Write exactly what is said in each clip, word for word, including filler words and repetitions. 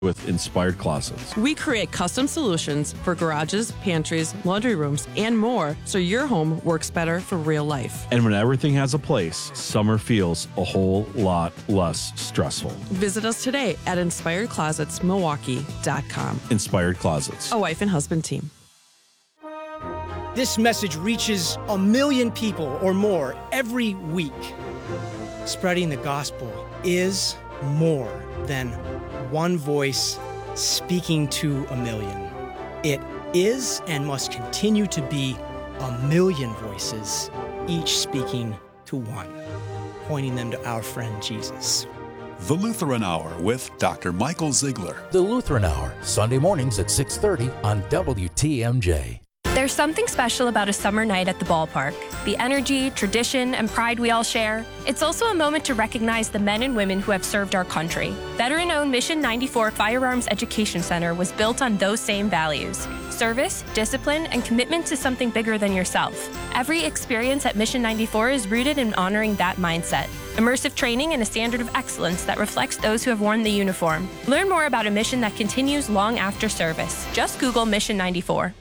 with Inspired Closets. We create custom solutions for garages, pantries, laundry rooms, and more so your home works better for real life. And when everything has a place, summer feels a whole lot less stressful. Visit us today at inspired closets milwaukee dot com. Inspired Closets. A wife and husband team. This message reaches a million people or more every week. Spreading the gospel is more than one voice speaking to a million. It is and must continue to be a million voices, each speaking to one, pointing them to our friend Jesus. The Lutheran Hour with Doctor Michael Ziegler. The Lutheran Hour, Sunday mornings at six thirty on W T M J. There's something special about a summer night at the ballpark. The energy, tradition, and pride we all share. It's also a moment to recognize the men and women who have served our country. Veteran-owned Mission ninety-four Firearms Education Center was built on those same values: service, discipline, and commitment to something bigger than yourself. Every experience at Mission ninety-four is rooted in honoring that mindset. Immersive training and a standard of excellence that reflects those who have worn the uniform. Learn more about a mission that continues long after service. Just Google Mission ninety-four.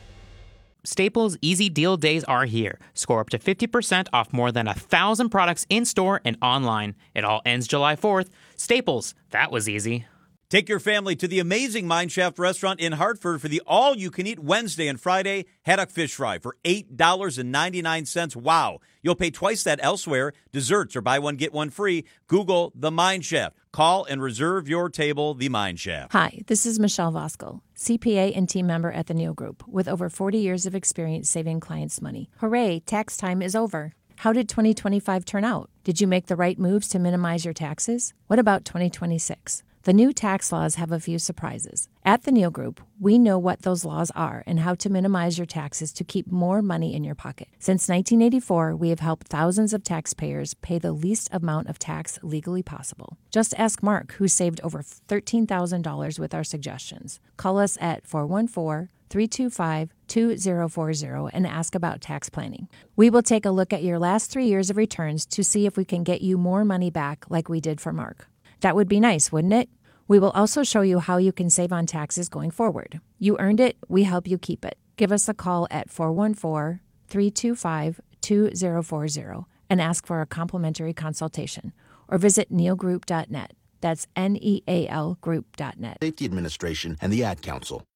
Staples Easy Deal Days are here. Score up to fifty percent off more than a thousand products in-store and online. It all ends July fourth. Staples, that was easy. Take your family to the amazing Mineshaft restaurant in Hartford for the all-you-can-eat Wednesday and Friday haddock fish fry for eight dollars and ninety-nine cents. Wow. You'll pay twice that elsewhere. Desserts or buy one, get one free. Google The Mineshaft. Call and reserve your table, The Mineshaft. Hi, this is Michelle Voskel, C P A and team member at the Neal Group, with over forty years of experience saving clients money. Hooray, tax time is over. How did twenty twenty-five turn out? Did you make the right moves to minimize your taxes? What about twenty twenty-six? The new tax laws have a few surprises. At the Neal Group, we know what those laws are and how to minimize your taxes to keep more money in your pocket. Since nineteen eighty-four, we have helped thousands of taxpayers pay the least amount of tax legally possible. Just ask Mark, who saved over thirteen thousand dollars with our suggestions. Call us at four one four, three two five, two zero four zero and ask about tax planning. We will take a look at your last three years of returns to see if we can get you more money back like we did for Mark. That would be nice, wouldn't it? We will also show you how you can save on taxes going forward. You earned it, we help you keep it. Give us a call at four one four, three two five, two zero four zero and ask for a complimentary consultation, or visit neal group dot net. That's N E A L group dot net. Safety Administration and the Ad Council.